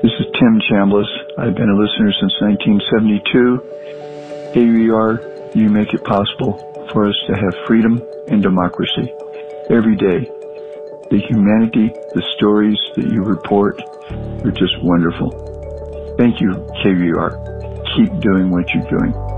This is Tim Chambliss. I've been a listener since 1972. KUER, you make it possible for us to have freedom and democracy every day. The humanity, the stories that you report are just wonderful. Thank you, KUER. Keep doing what you're doing.